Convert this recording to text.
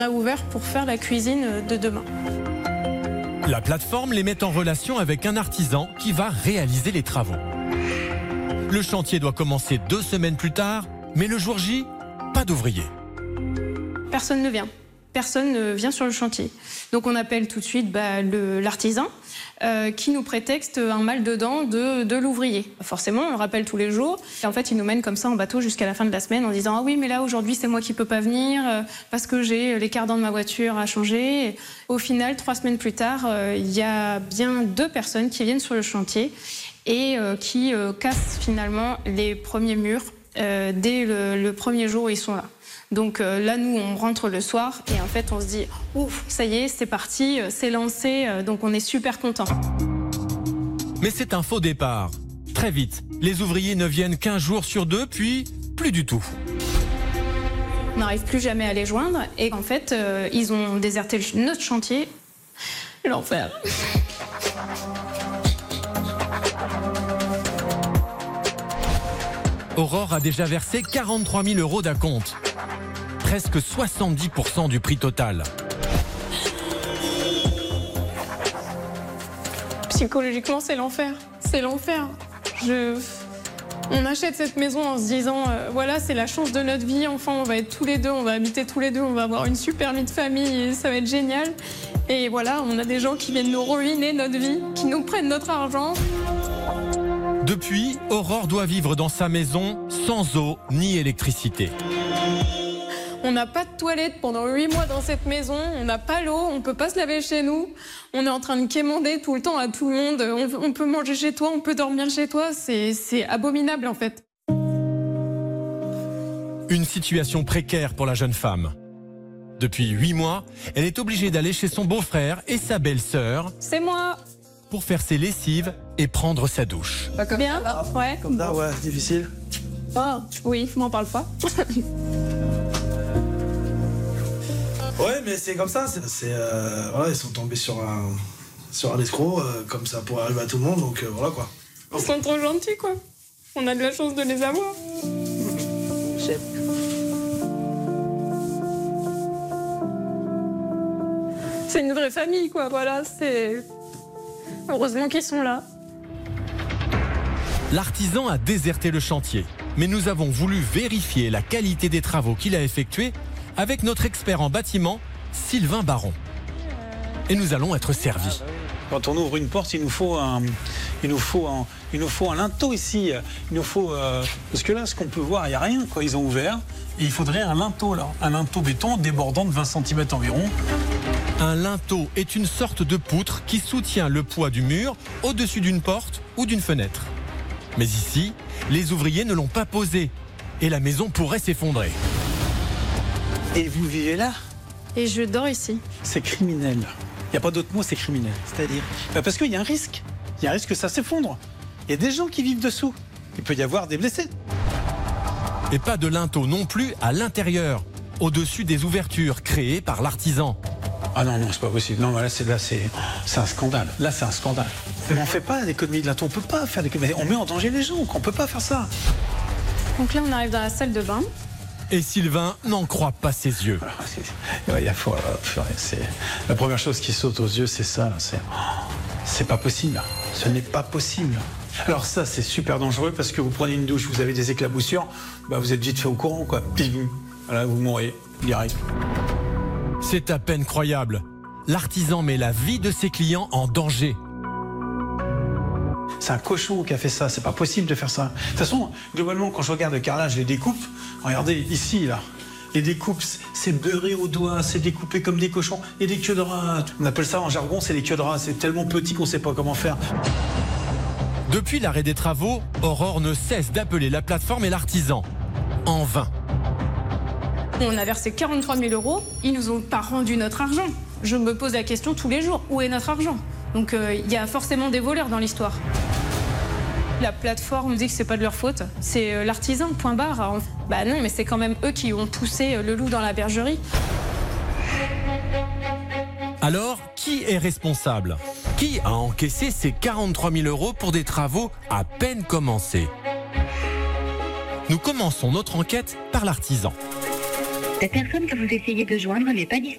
On a ouvert pour faire la cuisine de demain. La plateforme les met en relation avec un artisan qui va réaliser les travaux. Le chantier doit commencer 2 semaines plus tard, mais le jour J, pas d'ouvriers. Personne ne vient. Personne ne vient sur le chantier. Donc on appelle tout de suite l'artisan qui nous prétexte un mal de dents de l'ouvrier. Forcément, on le rappelle tous les jours. Et en fait, il nous mène comme ça en bateau jusqu'à la fin de la semaine en disant « Ah oui, mais là, aujourd'hui, c'est moi qui ne peux pas venir parce que j'ai les cardans de ma voiture à changer. » Et au final, 3 semaines plus tard, il y a bien 2 personnes qui viennent sur le chantier et qui cassent finalement les premiers murs dès le premier jour où ils sont là. Donc là, nous, on rentre le soir et en fait, on se dit « Ouf, ça y est, c'est parti, c'est lancé, donc on est super contents. » Mais c'est un faux départ. Très vite, les ouvriers ne viennent qu'1 jour sur 2, puis plus du tout. On n'arrive plus jamais à les joindre et en fait, ils ont déserté notre chantier. L'enfer. Aurore a déjà versé 43 000 € d'acompte. Presque 70% du prix total. Psychologiquement, c'est l'enfer. C'est l'enfer. On achète cette maison en se disant voilà, c'est la chance de notre vie. Enfin, on va être tous les deux, on va habiter tous les deux, on va avoir une super vie de famille et ça va être génial. Et voilà, on a des gens qui viennent nous ruiner notre vie, qui nous prennent notre argent. Depuis, Aurore doit vivre dans sa maison sans eau ni électricité. On n'a pas de toilette pendant 8 mois dans cette maison, on n'a pas l'eau, on ne peut pas se laver chez nous. On est en train de quémander tout le temps à tout le monde. On peut manger chez toi, on peut dormir chez toi, c'est abominable en fait. Une situation précaire pour la jeune femme. Depuis 8 mois, elle est obligée d'aller chez son beau-frère et sa belle-sœur. C'est moi. Pour faire ses lessives et prendre sa douche. Pas comme bien, ouais. Comme ça, ouais, difficile. Oh, oui, m'en parle pas. Ouais, mais c'est comme ça. Voilà, ils sont tombés sur un escroc, comme ça pourrait arriver à tout le monde, donc voilà quoi. Ils sont trop gentils, quoi. On a de la chance de les avoir. C'est une vraie famille, quoi. Voilà, c'est... Heureusement qu'ils sont là. L'artisan a déserté le chantier, mais nous avons voulu vérifier la qualité des travaux qu'il a effectués avec notre expert en bâtiment, Sylvain Baron. Et nous allons être servis. Quand on ouvre une porte, il nous faut un linteau ici. Il nous faut parce que là, ce qu'on peut voir, il n'y a rien, quoi. Ils ont ouvert et il faudrait un linteau là, un linteau béton débordant de 20 cm environ. Un linteau est une sorte de poutre qui soutient le poids du mur au-dessus d'une porte ou d'une fenêtre. Mais ici, les ouvriers ne l'ont pas posé et la maison pourrait s'effondrer. Et vous vivez là? Et je dors ici. C'est criminel. Il n'y a pas d'autre mot, c'est criminel. C'est-à-dire parce qu'il y a un risque. Il y a un risque que ça s'effondre. Il y a des gens qui vivent dessous. Il peut y avoir des blessés. Et pas de linteau non plus à l'intérieur, au-dessus des ouvertures créées par l'artisan. Ah non, c'est pas possible. Non, là, c'est un scandale. Là, c'est un scandale. On ne fait pas d'économie de linteau. On ne peut pas faire d'économie. On met en danger les gens. On ne peut pas faire ça. Donc là, on arrive dans la salle de bain. Et Sylvain n'en croit pas ses yeux. La première chose qui saute aux yeux, c'est ça. C'est pas possible. Ce n'est pas possible. Alors ça, c'est super dangereux parce que vous prenez une douche, vous avez des éclaboussures, vous êtes vite fait au courant, quoi. Voilà, vous mourrez direct. C'est à peine croyable. L'artisan met la vie de ses clients en danger. C'est un cochon qui a fait ça, c'est pas possible de faire ça. De toute façon, globalement, quand je regarde le carrelage, les découpes, regardez ici, là, les découpes, c'est beurré au doigt, c'est découpé comme des cochons, et des queues de rat. On appelle ça en jargon, c'est des queues de rat, c'est tellement petit qu'on sait pas comment faire. Depuis l'arrêt des travaux, Aurore ne cesse d'appeler la plateforme et l'artisan. En vain. On a versé 43 000 €, ils nous ont pas rendu notre argent. Je me pose la question tous les jours, où est notre argent? Donc il y a forcément des voleurs dans l'histoire. La plateforme dit que c'est pas de leur faute, c'est l'artisan, point barre. Bah non, mais c'est quand même eux qui ont poussé le loup dans la bergerie. Alors, qui est responsable? Qui a encaissé ces 43 000 € pour des travaux à peine commencés? Nous commençons notre enquête par l'artisan. La personne que vous essayez de joindre n'est pas disponible.